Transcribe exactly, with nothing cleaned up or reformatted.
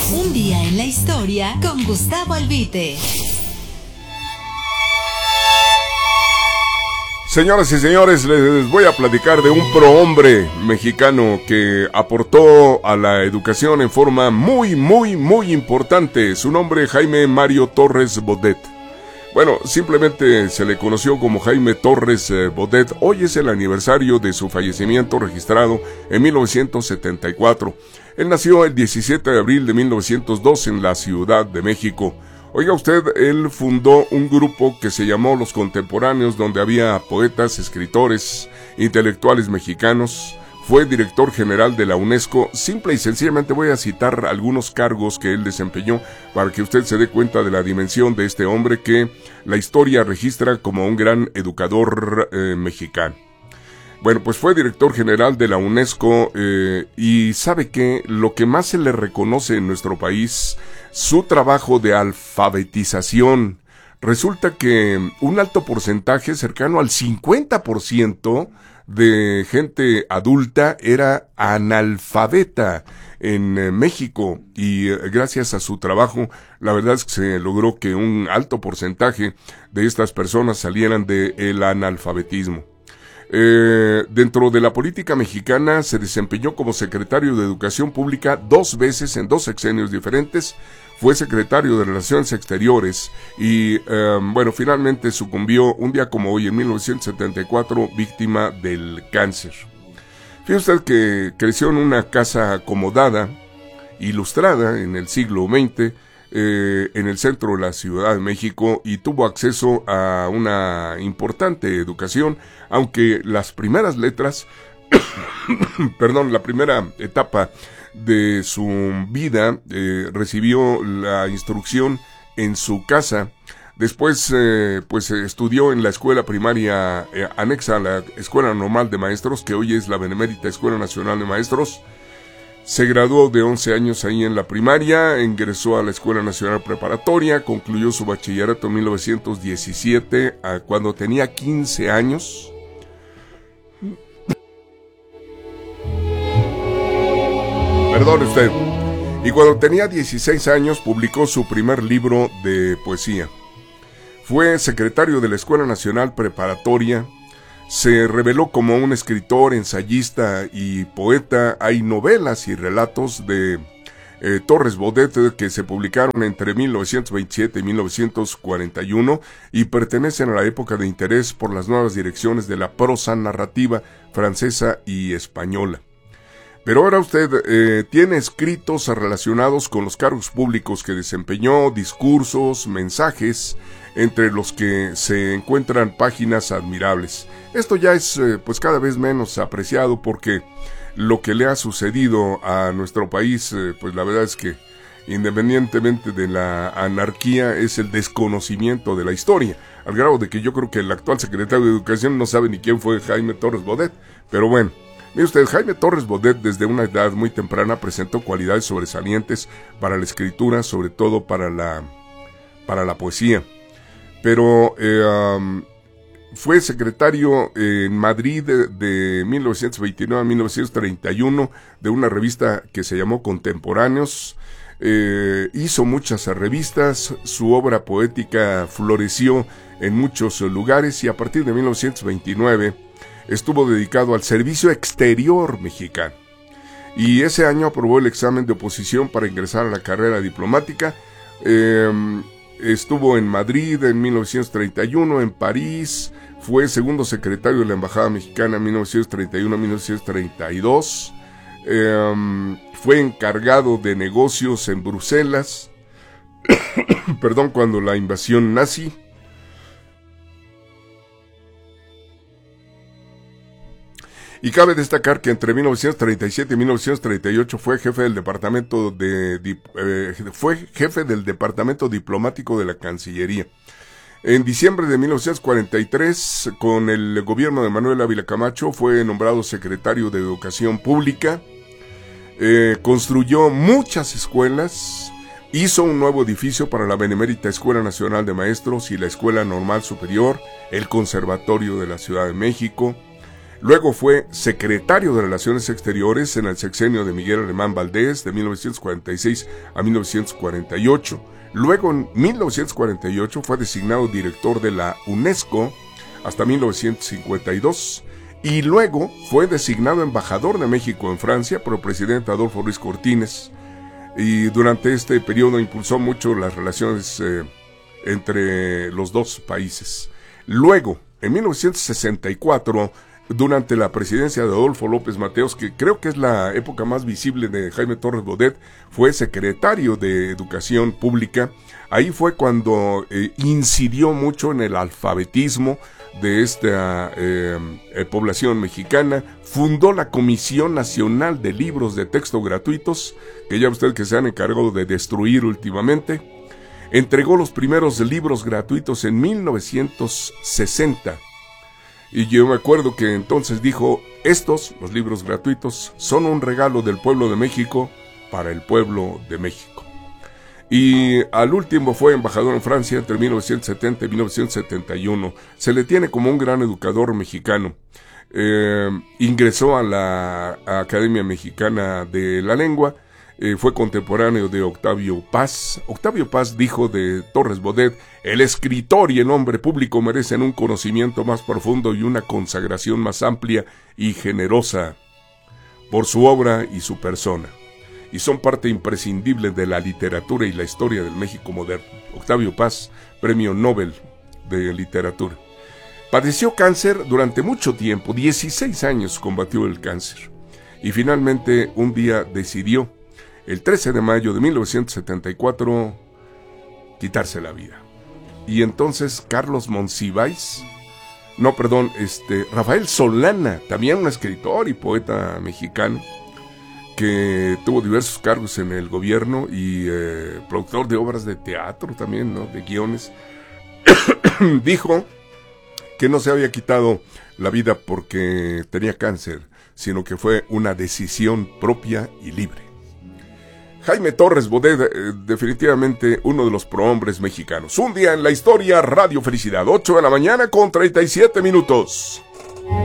Un día en la historia con Gustavo Albite. Señoras y señores, les voy a platicar de un prohombre mexicano que aportó a la educación en forma muy, muy, muy importante. Su nombre, Jaime Mario Torres Bodet. Bueno, simplemente se le conoció como Jaime Torres eh, Bodet. Hoy es el aniversario de su fallecimiento registrado en mil novecientos setenta y cuatro. Él nació el diecisiete de abril de mil novecientos dos en la Ciudad de México. Oiga usted, él fundó un grupo que se llamó Los Contemporáneos, donde había poetas, escritores, intelectuales mexicanos. Fue director general de la UNESCO. Simple y sencillamente voy a citar algunos cargos que él desempeñó para que usted se dé cuenta de la dimensión de este hombre que la historia registra como un gran educador eh, mexicano. Bueno, pues fue director general de la UNESCO eh, y sabe que lo que más se le reconoce en nuestro país, su trabajo de alfabetización. Resulta que un alto porcentaje, cercano al cincuenta por ciento de gente adulta, era analfabeta en eh, México, y eh, gracias a su trabajo, la verdad es que se logró que un alto porcentaje de estas personas salieran del analfabetismo. Eh, dentro de la política mexicana se desempeñó como secretario de Educación Pública dos veces en dos sexenios diferentes. Fue secretario de Relaciones Exteriores y, eh, bueno, finalmente sucumbió un día como hoy, en mil novecientos setenta y cuatro, víctima del cáncer. Fíjese usted que creció en una casa acomodada, ilustrada en el siglo veinte, eh, en el centro de la Ciudad de México, y tuvo acceso a una importante educación, aunque las primeras letras, perdón, la primera etapa de su vida eh, recibió la instrucción en su casa. Después eh, pues estudió en la escuela primaria eh, anexa a la Escuela Normal de Maestros, que hoy es la Benemérita Escuela Nacional de Maestros. Se graduó de once años ahí en la primaria, ingresó a la Escuela Nacional Preparatoria, concluyó su bachillerato en mil novecientos diecisiete, a cuando tenía quince años. Perdón usted. Y cuando tenía dieciséis años publicó su primer libro de poesía. Fue secretario de la Escuela Nacional Preparatoria. Se reveló como un escritor, ensayista y poeta. Hay novelas y relatos de eh, Torres Bodet que se publicaron entre mil novecientos veintisiete y mil novecientos cuarenta y uno y pertenecen a la época de interés por las nuevas direcciones de la prosa narrativa francesa y española. Pero ahora usted eh, tiene escritos relacionados con los cargos públicos que desempeñó, discursos, mensajes, entre los que se encuentran páginas admirables. Esto ya es eh, pues cada vez menos apreciado, porque lo que le ha sucedido a nuestro país, eh, pues la verdad es que independientemente de la anarquía, es el desconocimiento de la historia, al grado de que yo creo que el actual secretario de Educación no sabe ni quién fue Jaime Torres Bodet. Pero bueno, mire usted, Jaime Torres Bodet desde una edad muy temprana presentó cualidades sobresalientes para la escritura, sobre todo para la, para la poesía. Pero eh, um, fue secretario en Madrid de, de mil novecientos veintinueve a mil novecientos treinta y uno de una revista que se llamó Contemporáneos. Eh, hizo muchas revistas, su obra poética floreció en muchos lugares, y a partir de mil novecientos veintinueve estuvo dedicado al servicio exterior mexicano. Y ese año aprobó el examen de oposición para ingresar a la carrera diplomática. Eh, Estuvo en Madrid en mil novecientos treinta y uno, en París, fue segundo secretario de la Embajada Mexicana en mil novecientos treinta y uno a mil novecientos treinta y dos, eh, fue encargado de negocios en Bruselas, perdón, cuando la invasión nazi. Y cabe destacar que entre mil novecientos treinta y siete y mil novecientos treinta y ocho fue jefe del departamento de eh, fue jefe del departamento diplomático de la Cancillería. En diciembre de mil novecientos cuarenta y tres, con el gobierno de Manuel Ávila Camacho, fue nombrado secretario de Educación Pública. Eh, construyó muchas escuelas, hizo un nuevo edificio para la Benemérita Escuela Nacional de Maestros y la Escuela Normal Superior, el Conservatorio de la Ciudad de México. Luego fue secretario de Relaciones Exteriores en el sexenio de Miguel Alemán Valdés de mil novecientos cuarenta y seis a mil novecientos cuarenta y ocho. Luego en mil novecientos cuarenta y ocho fue designado director de la UNESCO hasta mil novecientos cincuenta y dos. Y luego fue designado embajador de México en Francia por el presidente Adolfo Ruiz Cortines. Y durante este periodo impulsó mucho las relaciones eh, entre los dos países. Luego, en mil novecientos sesenta y cuatro, durante la presidencia de Adolfo López Mateos, que creo que es la época más visible de Jaime Torres Bodet, fue secretario de Educación Pública. Ahí fue cuando eh, incidió mucho en el alfabetismo de esta eh, eh, población mexicana. Fundó la Comisión Nacional de Libros de Texto Gratuitos, que ya ustedes que se han encargado de destruir últimamente. Entregó los primeros libros gratuitos en mil novecientos sesenta. Y yo me acuerdo que entonces dijo, estos, los libros gratuitos, son un regalo del pueblo de México para el pueblo de México. Y al último fue embajador en Francia entre mil novecientos setenta y mil novecientos setenta y uno. Se le tiene como un gran educador mexicano. Eh, ingresó a la Academia Mexicana de la Lengua. Eh, fue contemporáneo de Octavio Paz. Octavio Paz dijo de Torres Bodet: el escritor y el hombre público merecen un conocimiento más profundo y una consagración más amplia y generosa por su obra y su persona, y son parte imprescindible de la literatura y la historia del México moderno. Octavio Paz, Premio Nobel de Literatura. Padeció cáncer durante mucho tiempo, dieciséis años combatió el cáncer, y finalmente un día decidió, el trece de mayo de mil novecientos setenta y cuatro, quitarse la vida. Y entonces Carlos Monsiváis, no, perdón, este, Rafael Solana, también un escritor y poeta mexicano, que tuvo diversos cargos en el gobierno y eh, productor de obras de teatro también, ¿no?, de guiones, dijo que no se había quitado la vida porque tenía cáncer, sino que fue una decisión propia y libre. Jaime Torres Bodet, eh, definitivamente uno de los prohombres mexicanos. Un día en la historia, Radio Felicidad, ocho de la mañana con treinta y siete minutos.